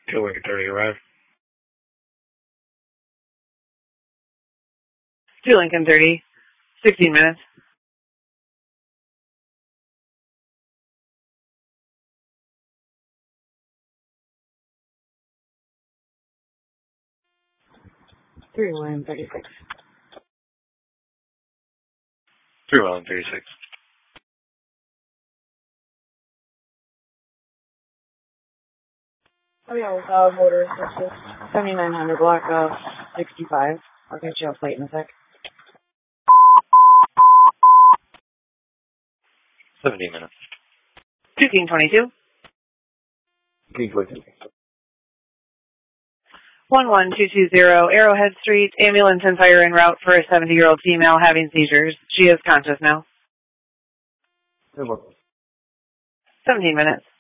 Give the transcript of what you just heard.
2:30 arrive. 2 Lincoln 30, 16 minutes. Three William 36. 3 William 36. Oh yeah, motor assisted. 7900 block 65. I'll get you a plate in a sec. 17 minutes. 2 King 22. King 22. 11220 Arrowhead Street. Ambulance and fire en route for a 70-year-old female having seizures. She is conscious now. 17 minutes.